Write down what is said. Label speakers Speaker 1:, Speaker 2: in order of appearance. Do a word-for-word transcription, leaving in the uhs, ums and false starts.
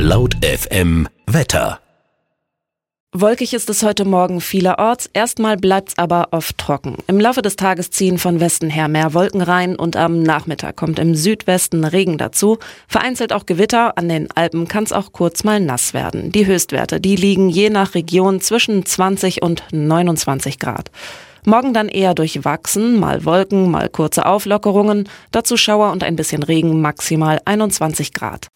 Speaker 1: Laut F M Wetter.
Speaker 2: Wolkig ist es heute Morgen vielerorts, erstmal bleibt's aber oft trocken. Im Laufe des Tages ziehen von Westen her mehr Wolken rein und am Nachmittag kommt im Südwesten Regen dazu. Vereinzelt auch Gewitter, an den Alpen kann's auch kurz mal nass werden. Die Höchstwerte, die liegen je nach Region zwischen zwanzig und neunundzwanzig Grad. Morgen dann eher durchwachsen, mal Wolken, mal kurze Auflockerungen, dazu Schauer und ein bisschen Regen, maximal einundzwanzig Grad.